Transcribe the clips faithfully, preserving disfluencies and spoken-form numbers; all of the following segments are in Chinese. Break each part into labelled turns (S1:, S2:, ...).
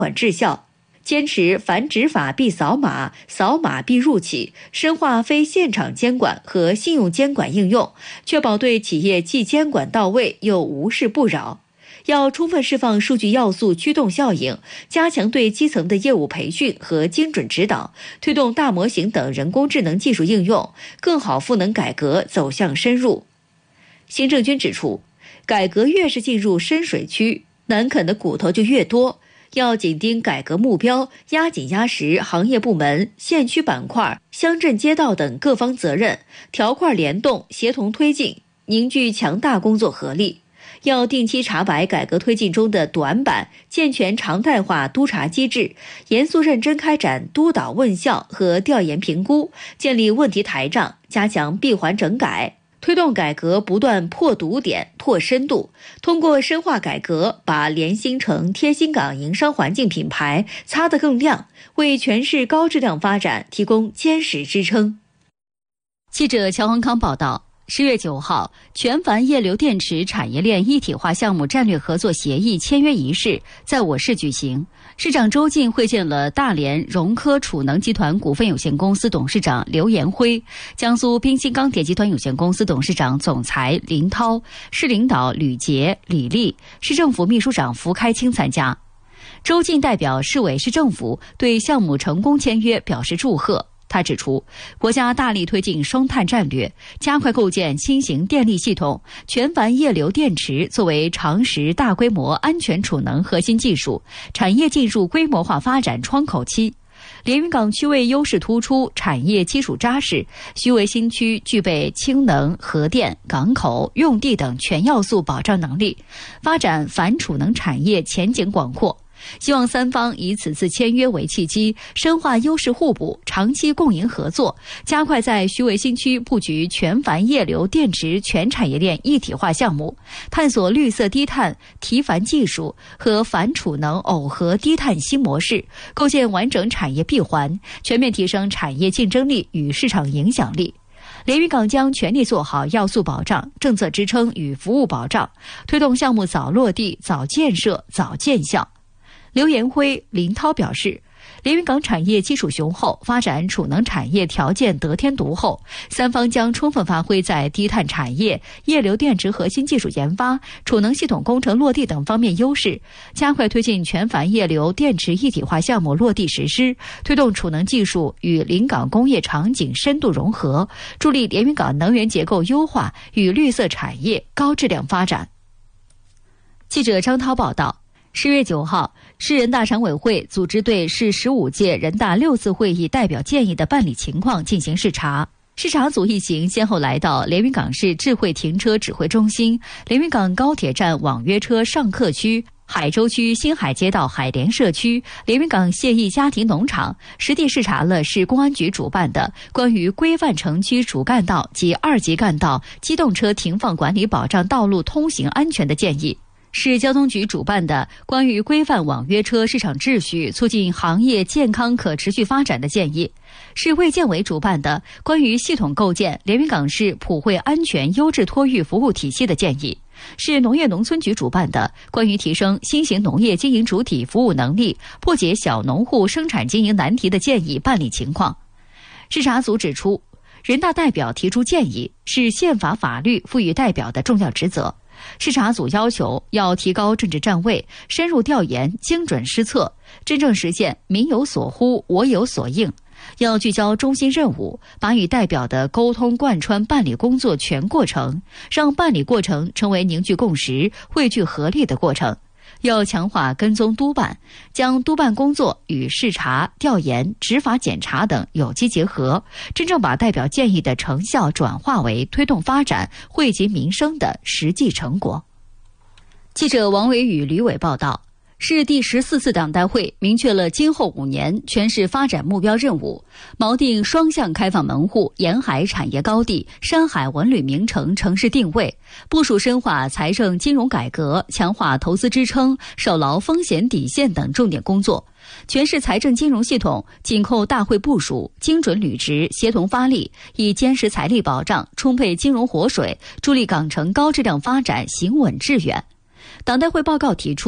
S1: 管治效，坚持凡执法必扫码，扫码必入企，深化非现场监管和信用监管应用，确保对企业既监管到位又无事不扰。要充分释放数据要素驱动效应，加强对基层的业务培训和精准指导，推动大模型等人工智能技术应用，更好赋能改革走向深入。行政军指出，改革越是进入深水区，难啃的骨头就越多，要紧盯改革目标，压紧压实行业部门、县区板块、乡镇街道等各方责任，条块联动，协同推进，凝聚强大工作合力。要定期查白改革推进中的短板，健全常态化督查机制，严肃认真开展督导问效和调研评估，建立问题台账，加强闭环整改，推动改革不断破堵点、拓深度，通过深化改革，把联新城、贴心港营商环境品牌擦得更亮，为全市高质量发展提供坚实支撑。
S2: 记者乔宏康报道。十月九号，全钒液流电池产业链一体化项目战略合作协议签约仪式在我市举行。市长周进会见了大连融科储能集团股份有限公司董事长刘延辉、江苏滨鑫钢铁集团有限公司董事长总裁林涛、市领导吕杰、李丽，市政府秘书长符开清参加。周进代表市委市政府对项目成功签约表示祝贺。他指出，国家大力推进双碳战略，加快构建新型电力系统，全钒液流电池作为长时大规模安全储能核心技术，产业进入规模化发展窗口期。连云港区位优势突出，产业基础扎实，徐汇新区具备氢能、核电、港口、用地等全要素保障能力，发展反储能产业前景广阔。希望三方以此次签约为契机，深化优势互补，长期共赢合作，加快在徐汇新区布局全钒液流电池全产业链一体化项目，探索绿色低碳提钒技术和反储能耦合低碳新模式，构建完整产业闭环，全面提升产业竞争力与市场影响力。连云港将全力做好要素保障、政策支撑与服务保障，推动项目早落地、早建设、早见效。刘延辉、林涛表示，连云港产业基础雄厚，发展储能产业条件得天独厚，三方将充分发挥在低碳产业、液流电池核心技术研发、储能系统工程落地等方面优势，加快推进全钒液流电池一体化项目落地实施，推动储能技术与临港工业场景深度融合，助力连云港能源结构优化与绿色产业高质量发展。记者张涛报道。十月九号，市人大常委会组织对市十五届人大六次会议代表建议的办理情况进行视察。视察组一行先后来到连云港市智慧停车指挥中心、连云港高铁站网约车上客区、海州区新海街道海联社区、连云港谢意家庭农场，实地视察了市公安局主办的关于规范城区主干道及二级干道机动车停放管理保障道路通行安全的建议。市交通局主办的关于规范网约车市场秩序、促进行业健康可持续发展的建议；市卫健委主办的关于系统构建连云港市普惠安全优质托育服务体系的建议；市农业农村局主办的关于提升新型农业经营主体服务能力、破解小农户生产经营难题的建议办理情况。视察组指出，人大代表提出建议是宪法法律赋予代表的重要职责。视察组要求要提高政治站位，深入调研，精准施策，真正实现民有所呼，我有所应。要聚焦中心任务，把与代表的沟通贯穿办理工作全过程，让办理过程成为凝聚共识、汇聚合力的过程。要强化跟踪督办，将督办工作与视察、调研、执法检查等有机结合，真正把代表建议的成效转化为推动发展、惠及民生的实际成果。记者王伟宇、吕伟报道。市第十四次党代会明确了今后五年全市发展目标任务，锚定双向开放门户、沿海产业高地、山海文旅名城城市定位，部署深化财政金融改革，强化投资支撑，守牢风险底线等重点工作。全市财政金融系统紧扣大会部署，精准履职，协同发力，以坚实财力保障、充沛金融活水，助力港城高质量发展行稳致远。党代会报告提出，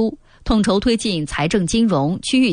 S2: 统筹推进财政金融区域